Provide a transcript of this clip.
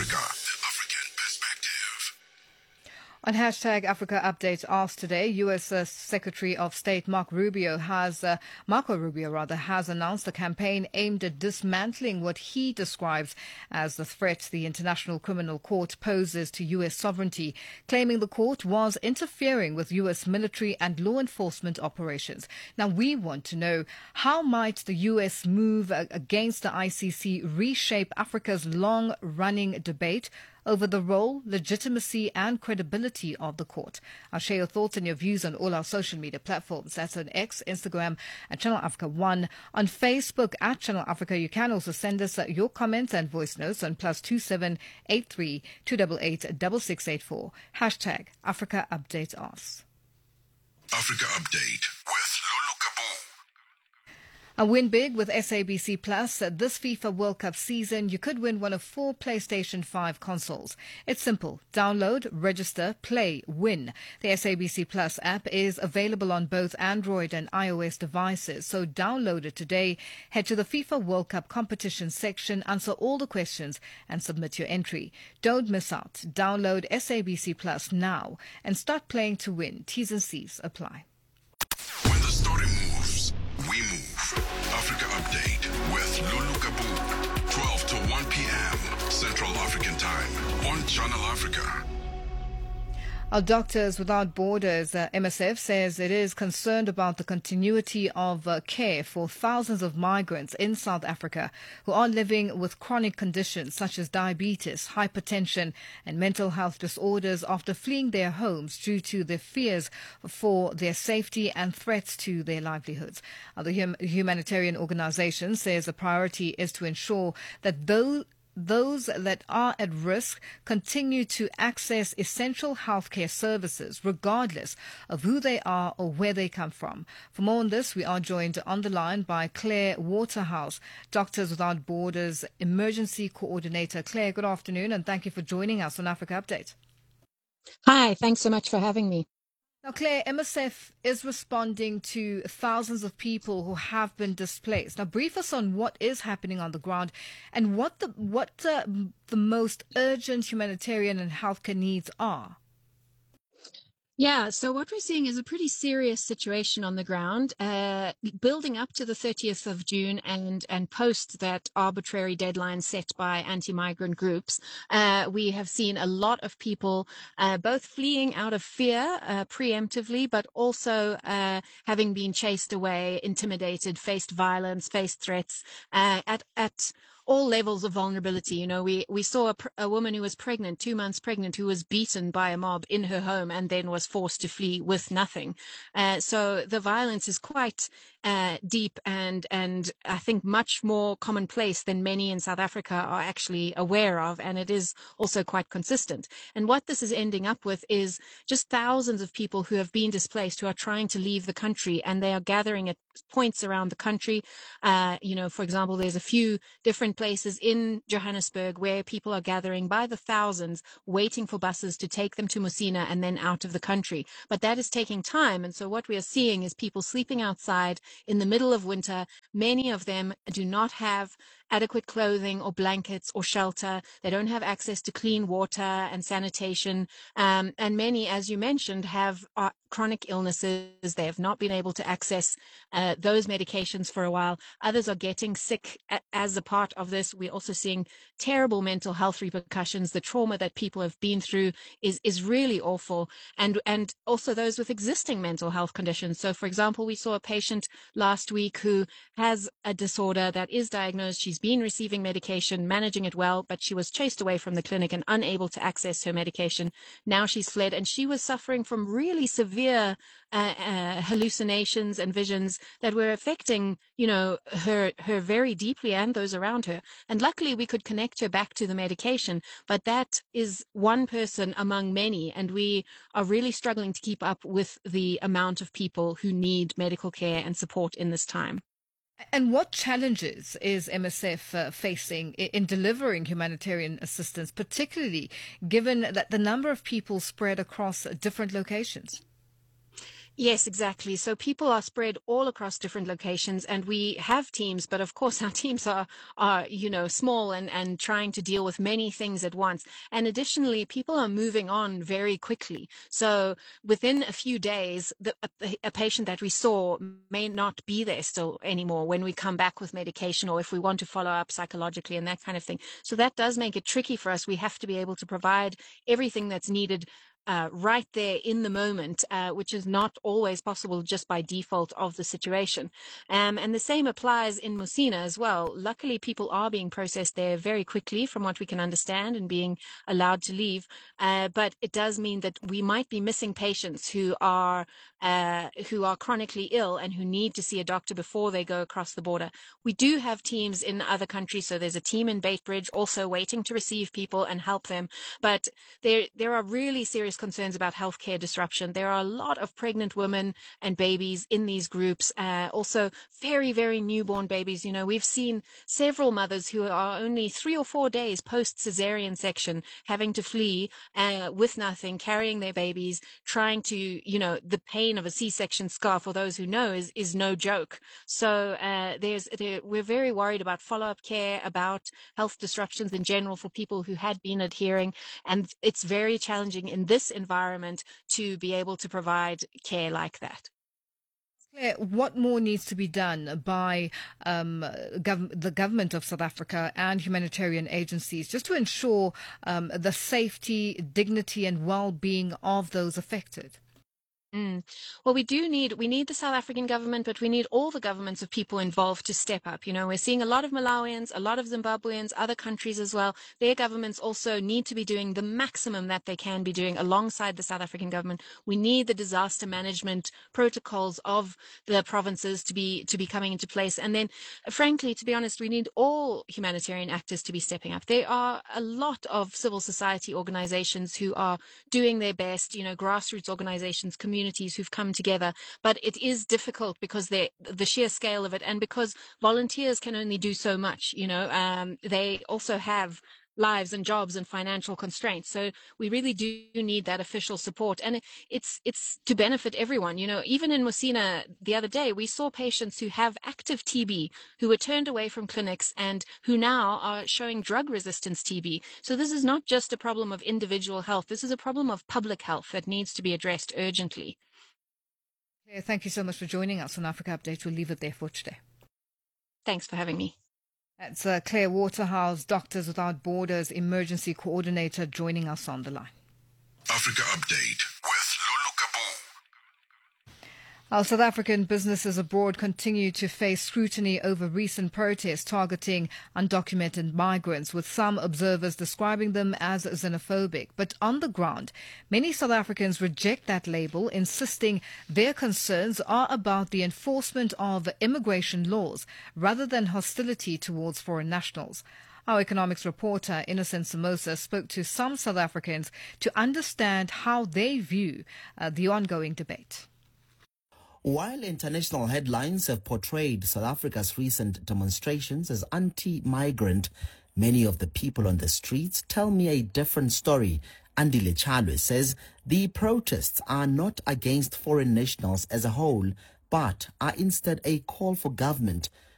Africa, the African perspective. On hashtag Africa Update Ask today, U.S. Secretary of State Marco Rubio has announced a campaign aimed at dismantling what he describes as the threat the International Criminal Court poses to U.S. sovereignty, claiming the court was interfering with U.S. military and law enforcement operations. Now, we want to know, how might the U.S. move against the ICC reshape Africa's long-running debate over the role, legitimacy and credibility of the court? I'll share your thoughts and your views on all our social media platforms. That's on X, Instagram at Channel Africa 1. On Facebook at Channel Africa, you can also send us your comments and voice notes on +27 83 288 6684. Hashtag Africa Update Us. Africa Update with Lulu Kabu. A win big with SABC Plus. This FIFA World Cup season, you could win one of 4 PlayStation 5 consoles. It's simple. Download, register, play, win. The SABC Plus app is available on both Android and iOS devices, so download it today. Head to the FIFA World Cup competition section, answer all the questions and submit your entry. Don't miss out. Download SABC Plus now and start playing to win. T's and C's apply. When the story moves, we move. Africa Update with Lulu Kabu, 12 to 1 p.m. Central African Time on Channel Africa. Our Doctors Without Borders, MSF, says it is concerned about the continuity of care for thousands of migrants in South Africa who are living with chronic conditions such as diabetes, hypertension and mental health disorders after fleeing their homes due to their fears for their safety and threats to their livelihoods. The humanitarian organization says the priority is to ensure that those that are at risk continue to access essential healthcare services regardless of who they are or where they come from. For more on this, we are joined on the line by Claire Waterhouse, Doctors Without Borders Emergency Coordinator. Claire, good afternoon and thank you for joining us on Africa Update. Hi, thanks so much for having me. Now, Claire, MSF is responding to thousands of people who have been displaced. Now, brief us on what is happening on the ground and what the most urgent humanitarian and healthcare needs are. Yeah, so what we're seeing is a pretty serious situation on the ground, building up to the 30th of June and post that arbitrary deadline set by anti-migrant groups. We have seen a lot of people both fleeing out of fear preemptively, but also having been chased away, intimidated, faced violence, faced threats at all levels of vulnerability. You know, we saw a woman who was pregnant, 2 months pregnant, who was beaten by a mob in her home and then was forced to flee with nothing. So the violence is quite deep and I think much more commonplace than many in South Africa are actually aware of, and it is also quite consistent. And what this is ending up with is just thousands of people who have been displaced, who are trying to leave the country, and they are gathering at points around the country. For example, there's a few different places in Johannesburg where people are gathering by the thousands, waiting for buses to take them to Musina and then out of the country. But that is taking time. And so what we are seeing is people sleeping outside in the middle of winter. Many of them do not have adequate clothing or blankets or shelter. They don't have access to clean water and sanitation. And many, as you mentioned, have chronic illnesses. They have not been able to access those medications for a while. Others are getting sick as a part of this. We're also seeing terrible mental health repercussions. The trauma that people have been through is really awful. And also those with existing mental health conditions. So, for example, we saw a patient last week who has a disorder that is diagnosed. She's been receiving medication, managing it well, but she was chased away from the clinic and unable to access her medication. Now she's fled, and she was suffering from really severe hallucinations and visions that were affecting, her very deeply and those around her. And luckily we could connect her back to the medication, but that is one person among many, and we are really struggling to keep up with the amount of people who need medical care and support in this time. And what challenges is MSF facing in delivering humanitarian assistance, particularly given that the number of people spread across different locations? Yes, exactly. So people are spread all across different locations, and we have teams, but of course our teams are small and trying to deal with many things at once. And additionally, people are moving on very quickly. So within a few days, a patient that we saw may not be there still anymore when we come back with medication, or if we want to follow up psychologically and that kind of thing. So that does make it tricky for us. We have to be able to provide everything that's needed right there in the moment, which is not always possible just by default of the situation. And the same applies in Musina as well. Luckily, people are being processed there very quickly from what we can understand and being allowed to leave. But it does mean that we might be missing patients who are chronically ill and who need to see a doctor before they go across the border. We do have teams in other countries. So there's a team in Beitbridge also waiting to receive people and help them. But there are really serious concerns about healthcare disruption. There are a lot of pregnant women and babies in these groups, also very, very newborn babies. We've seen several mothers who are only 3 or 4 days post cesarean section having to flee with nothing, carrying their babies, trying to, the pain of a C-section scar, for those who know, is no joke. So we're very worried about follow-up care, about health disruptions in general for people who had been adhering. And it's very challenging in this environment to be able to provide care like that. Claire, what more needs to be done by the government of South Africa and humanitarian agencies just to ensure the safety, dignity and well-being of those affected? Well, we need the South African government, but we need all the governments of people involved to step up. We're seeing a lot of Malawians, a lot of Zimbabweans, other countries as well. Their governments also need to be doing the maximum that they can be doing alongside the South African government. We need the disaster management protocols of the provinces to be coming into place. And then, frankly, to be honest, we need all humanitarian actors to be stepping up. There are a lot of civil society organizations who are doing their best, grassroots organizations, communities who've come together, but it is difficult because the sheer scale of it, and because volunteers can only do so much. They also have lives and jobs and financial constraints. So we really do need that official support, and it's to benefit everyone. Even in Musina the other day, we saw patients who have active TB who were turned away from clinics and who now are showing drug resistance TB. So this is not just a problem of individual health. This is a problem of public health that needs to be addressed urgently. Thank you so much for joining us on Africa Update. We'll leave it there for today. Thanks for having me. That's Claire Waterhouse, Doctors Without Borders Emergency Coordinator, joining us on the line. Africa Update with Lulu Kabu. Our South African businesses abroad continue to face scrutiny over recent protests targeting undocumented migrants, with some observers describing them as xenophobic. But on the ground, many South Africans reject that label, insisting their concerns are about the enforcement of immigration laws rather than hostility towards foreign nationals. Our economics reporter, Innocent Samosa, spoke to some South Africans to understand how they view the ongoing debate. While international headlines have portrayed South Africa's recent demonstrations as anti-migrant, many of the people on the streets tell me a different story. Andile Chalwe says the protests are not against foreign nationals as a whole, but are instead a call for government